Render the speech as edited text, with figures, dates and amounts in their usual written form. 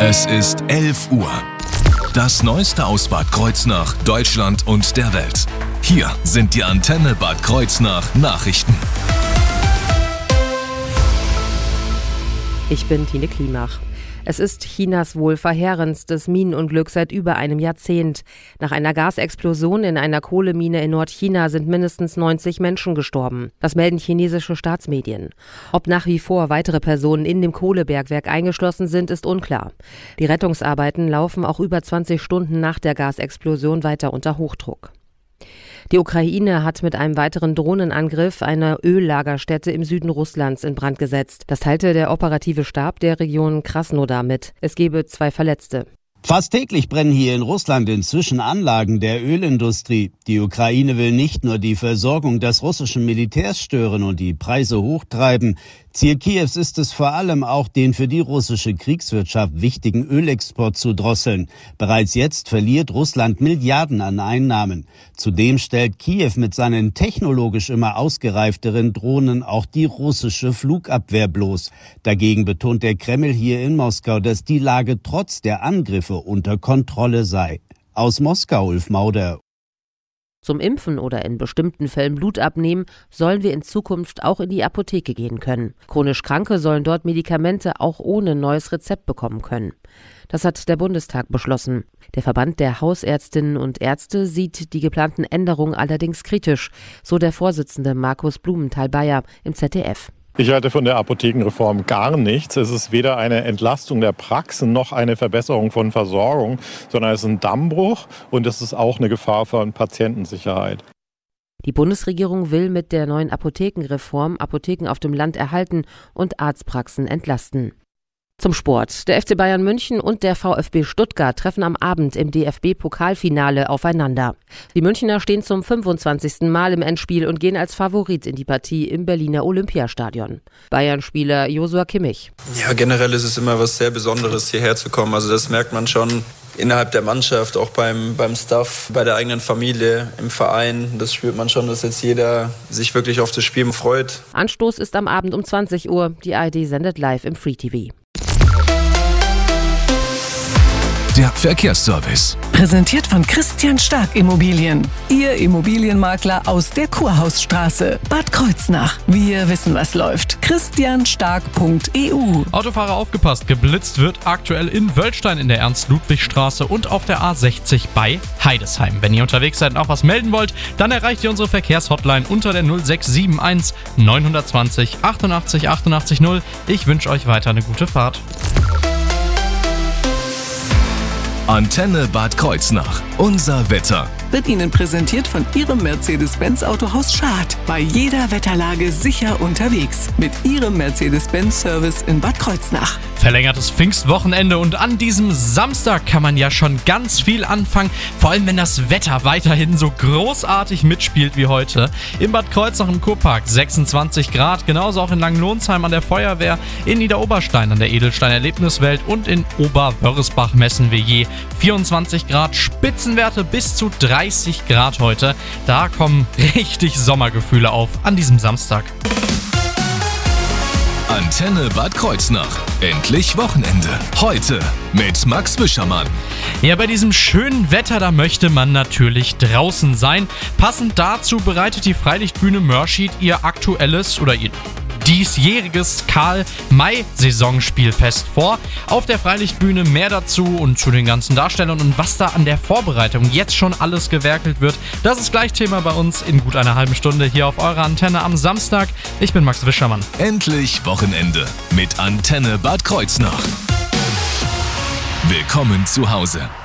Es ist 11 Uhr. Das Neueste aus Bad Kreuznach, Deutschland und der Welt. Hier sind die Antenne Bad Kreuznach Nachrichten. Ich bin Tine Klimach. Es ist Chinas wohl verheerendstes Minenunglück seit über einem Jahrzehnt. Nach einer Gasexplosion in einer Kohlemine in Nordchina sind mindestens 90 Menschen gestorben. Das melden chinesische Staatsmedien. Ob nach wie vor weitere Personen in dem Kohlebergwerk eingeschlossen sind, ist unklar. Die Rettungsarbeiten laufen auch über 20 Stunden nach der Gasexplosion weiter unter Hochdruck. Die Ukraine hat mit einem weiteren Drohnenangriff eine Öllagerstätte im Süden Russlands in Brand gesetzt. Das teilte der operative Stab der Region Krasnodar mit. Es gebe 2 Verletzte. Fast täglich brennen hier in Russland inzwischen Anlagen der Ölindustrie. Die Ukraine will nicht nur die Versorgung des russischen Militärs stören und die Preise hochtreiben. Ziel Kiews ist es vor allem auch, den für die russische Kriegswirtschaft wichtigen Ölexport zu drosseln. Bereits jetzt verliert Russland Milliarden an Einnahmen. Zudem stellt Kiew mit seinen technologisch immer ausgereifteren Drohnen auch die russische Flugabwehr bloß. Dagegen betont der Kreml hier in Moskau, dass die Lage trotz der Angriffe unter Kontrolle sei. Aus Moskau, Ulf Mauder. Zum Impfen oder in bestimmten Fällen Blut abnehmen, sollen wir in Zukunft auch in die Apotheke gehen können. Chronisch Kranke sollen dort Medikamente auch ohne neues Rezept bekommen können. Das hat der Bundestag beschlossen. Der Verband der Hausärztinnen und Ärzte sieht die geplanten Änderungen allerdings kritisch, so der Vorsitzende Markus Blumenthal-Bayer im ZDF. Ich halte von der Apothekenreform gar nichts. Es ist weder eine Entlastung der Praxen noch eine Verbesserung von Versorgung, sondern es ist ein Dammbruch und es ist auch eine Gefahr für Patientensicherheit. Die Bundesregierung will mit der neuen Apothekenreform Apotheken auf dem Land erhalten und Arztpraxen entlasten. Zum Sport. Der FC Bayern München und der VfB Stuttgart treffen am Abend im DFB-Pokalfinale aufeinander. Die Münchner stehen zum 25. Mal im Endspiel und gehen als Favorit in die Partie im Berliner Olympiastadion. Bayern-Spieler Joshua Kimmich. Ja, generell ist es immer was sehr Besonderes, hierher zu kommen. Also das merkt man schon innerhalb der Mannschaft, auch beim Staff, bei der eigenen Familie, im Verein. Das spürt man schon, dass jetzt jeder sich wirklich auf das Spiel freut. Anstoß ist am Abend um 20 Uhr. Die ARD sendet live im Free TV. Der Verkehrsservice. Präsentiert von Christian Stark Immobilien. Ihr Immobilienmakler aus der Kurhausstraße. Bad Kreuznach. Wir wissen, was läuft. christianstark.eu. Autofahrer aufgepasst, geblitzt wird aktuell in Wöllstein in der Ernst-Ludwig-Straße und auf der A60 bei Heidesheim. Wenn ihr unterwegs seid und auch was melden wollt, dann erreicht ihr unsere Verkehrshotline unter der 0671 920 88 88 0. Ich wünsche euch weiter eine gute Fahrt. Antenne Bad Kreuznach. Unser Wetter. Wird Ihnen präsentiert von Ihrem Mercedes-Benz Autohaus Schad. Bei jeder Wetterlage sicher unterwegs. Mit Ihrem Mercedes-Benz-Service in Bad Kreuznach. Verlängertes Pfingstwochenende und an diesem Samstag kann man ja schon ganz viel anfangen. Vor allem, wenn das Wetter weiterhin so großartig mitspielt wie heute. In Bad Kreuznach im Kurpark 26 Grad. Genauso auch in Langlonsheim an der Feuerwehr. In Niederoberstein an der Edelstein-Erlebniswelt. Und in Oberwörsbach messen wir je 24 Grad. Spitzenwerte bis zu 30 Grad heute. Da kommen richtig Sommergefühle auf an diesem Samstag. Antenne Bad Kreuznach. Endlich Wochenende. Heute mit Max Wischermann. Ja, bei diesem schönen Wetter, da möchte man natürlich draußen sein. Passend dazu bereitet die Freilichtbühne Mörschied ihr aktuelles oder ihr diesjähriges Karl-May-Saisonspielfest vor. Auf der Freilichtbühne mehr dazu und zu den ganzen Darstellern und was da an der Vorbereitung jetzt schon alles gewerkelt wird. Das ist gleich Thema bei uns in gut einer halben Stunde hier auf eurer Antenne am Samstag. Ich bin Max Wischermann. Endlich Wochenende mit Antenne Bad Kreuznach. Willkommen zu Hause.